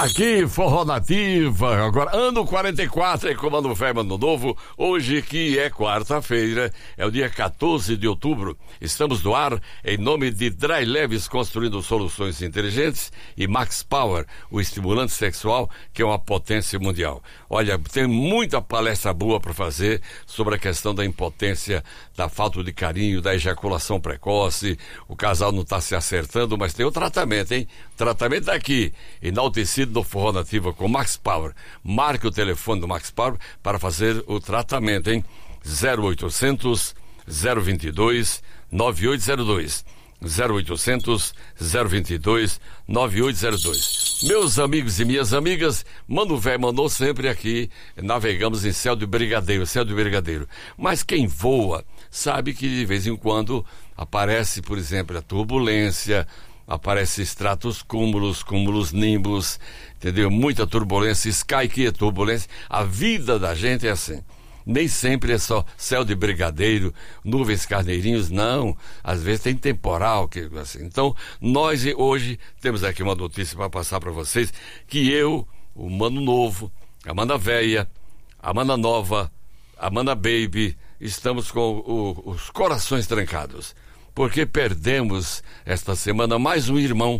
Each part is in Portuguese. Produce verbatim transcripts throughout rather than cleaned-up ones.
Aqui, Forró Nativa, agora ano quarenta e quatro, é Comando Velho, Ano Novo. Hoje, que é quarta-feira, é o dia quatorze de outubro. Estamos no ar em nome de Dry Leves, construindo soluções inteligentes, e Max Power, o estimulante sexual, que é uma potência mundial. Olha, tem muita palestra boa para fazer sobre a questão da impotência, da falta de carinho, da ejaculação precoce. O casal não está se acertando, mas tem o tratamento, hein? O tratamento tá aqui, enaltecido do Forró Nativa com Max Power. Marque o telefone do Max Power para fazer o tratamento, hein? zero oitocentos, zero vinte e dois, nove oito zero dois. zero oitocentos, zero vinte e dois, nove oito zero dois. Meus amigos e minhas amigas, Mano Velho mandou sempre aqui, navegamos em céu de brigadeiro, céu de brigadeiro. Mas quem voa sabe que de vez em quando aparece, por exemplo, a turbulência, aparece stratos cúmulos, cúmulos nimbus, entendeu? Muita turbulência, sky que é turbulência. A vida da gente é assim. Nem sempre é só céu de brigadeiro, nuvens carneirinhos, não. Às vezes tem temporal, que, assim. Então, nós hoje temos aqui uma notícia para passar para vocês, que eu, o Mano Novo, a Mana Véia, a Mana Nova, a Mana Baby, estamos com o, os corações trancados. Porque perdemos esta semana mais um irmão,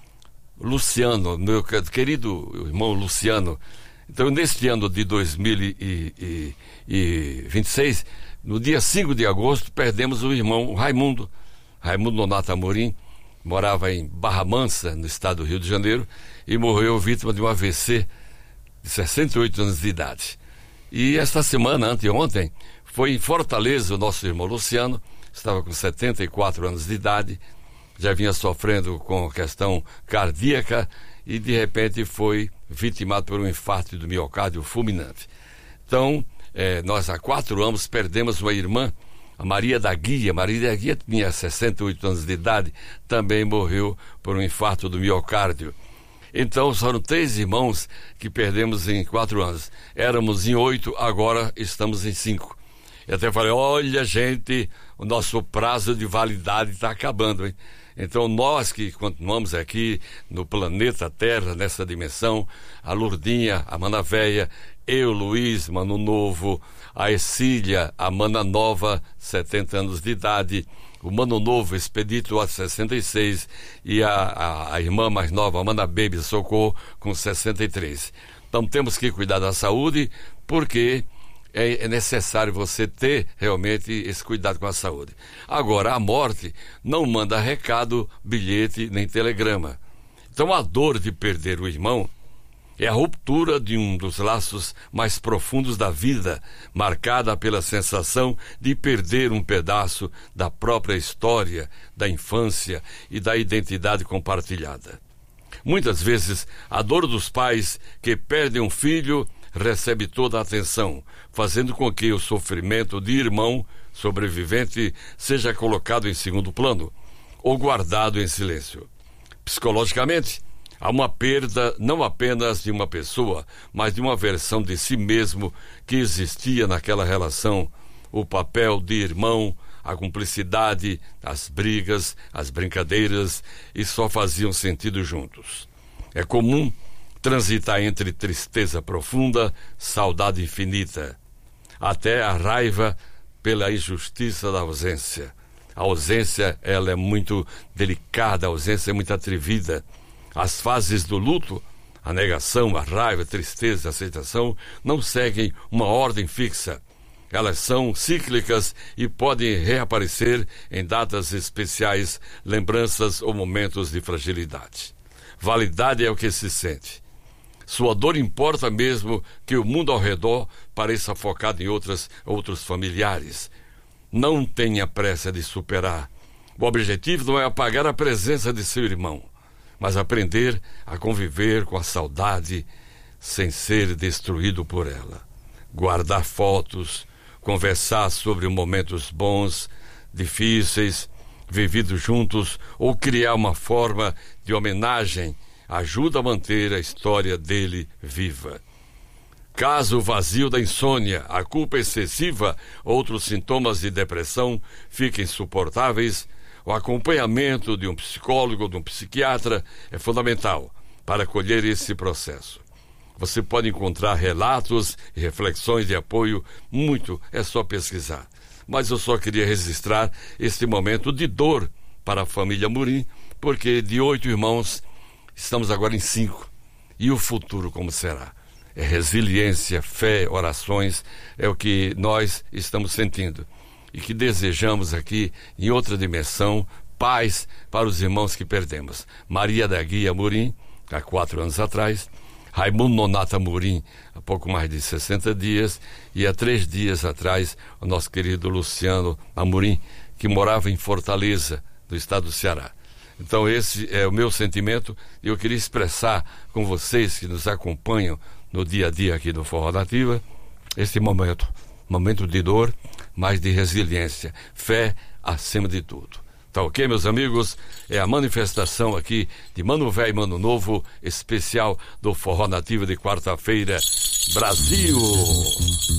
Luciano, meu querido irmão Luciano. Então, neste ano de dois mil e vinte e seis, no dia cinco de agosto, perdemos o irmão Raimundo. Raimundo Nonato Amorim morava em Barra Mansa, no estado do Rio de Janeiro, e morreu vítima de um A V C de sessenta e oito anos de idade. E esta semana, anteontem, foi em Fortaleza o nosso irmão Luciano, estava com setenta e quatro anos de idade, já vinha sofrendo com questão cardíaca e de repente foi vitimado por um infarto do miocárdio fulminante. Então, eh, nós há quatro anos perdemos uma irmã, a Maria da Guia. Maria da Guia tinha sessenta e oito anos de idade, também morreu por um infarto do miocárdio. Então, foram três irmãos que perdemos em quatro anos. Éramos em oito, agora estamos em cinco. Eu até falei, olha, gente, o nosso prazo de validade está acabando, hein? Então, nós que continuamos aqui no planeta Terra, nessa dimensão, a Lourdinha, a Mana Véia, eu, Luiz, Mano Novo, a Ercília, a Mana Nova, setenta anos de idade, o Mano Novo, Expedito, a sessenta e seis, e a, a, a irmã mais nova, a Mana Baby, Socorro, com sessenta e três. Então, temos que cuidar da saúde, porque é necessário você ter realmente esse cuidado com a saúde. Agora, a morte não manda recado, bilhete, nem telegrama. Então, a dor de perder o irmão é a ruptura de um dos laços mais profundos da vida, marcada pela sensação de perder um pedaço da própria história, da infância e da identidade compartilhada. Muitas vezes, a dor dos pais que perdem um filho recebe toda a atenção, fazendo com que o sofrimento de irmão sobrevivente seja colocado em segundo plano ou guardado em silêncio. Psicologicamente, há uma perda não apenas de uma pessoa, mas de uma versão de si mesmo que existia naquela relação. O papel de irmão, a cumplicidade, as brigas, as brincadeiras, e só faziam sentido juntos. É comum transitar entre tristeza profunda, saudade infinita, até a raiva pela injustiça da ausência. A ausência, ela é muito delicada, a ausência é muito atrevida. As fases do luto, a negação, a raiva, a tristeza, a aceitação, não seguem uma ordem fixa. Elas são cíclicas e podem reaparecer em datas especiais, lembranças ou momentos de fragilidade. Validade é o que se sente. Sua dor importa mesmo que o mundo ao redor pareça focado em outras, outros familiares. Não tenha pressa de superar. O objetivo não é apagar a presença de seu irmão, mas aprender a conviver com a saudade sem ser destruído por ela. Guardar fotos, conversar sobre momentos bons, difíceis, vividos juntos, ou criar uma forma de homenagem ajuda a manter a história dele viva. Caso o vazio da insônia, a culpa excessiva, outros sintomas de depressão fiquem insuportáveis, o acompanhamento de um psicólogo ou de um psiquiatra é fundamental para colher esse processo. Você pode encontrar relatos e reflexões de apoio, muito, é só pesquisar. Mas eu só queria registrar este momento de dor para a família Amorim, porque de oito irmãos, estamos agora em cinco. E o futuro como será? É resiliência, fé, orações, é o que nós estamos sentindo. E que desejamos aqui, em outra dimensão, paz para os irmãos que perdemos. Maria da Guia Amorim, há quatro anos atrás, Raimundo Nonato Amorim, há pouco mais de sessenta dias, e há três dias atrás, o nosso querido Luciano Amorim, que morava em Fortaleza, do estado do Ceará. Então esse é o meu sentimento, e eu queria expressar com vocês que nos acompanham no dia a dia aqui do Forró Nativa, esse momento, momento de dor, mas de resiliência, fé acima de tudo. Tá ok, meus amigos? É a manifestação aqui de Mano Velho e Mano Novo, especial do Forró Nativa de quarta-feira. Brasil!